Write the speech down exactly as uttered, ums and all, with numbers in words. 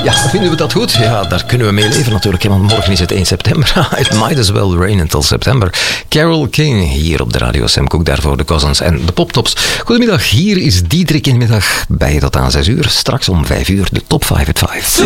Ja, vinden we dat goed? Ja, daar kunnen we mee leven natuurlijk, want morgen is het één september. It might as well rain until September. Carole King, hier op de radio. Sam Cooke, daarvoor de Cousins en de Poptops. Goedemiddag, hier is Diederik in de middag. Bij je tot aan zes uur. Straks om vijf uur de Top vijf at vijf.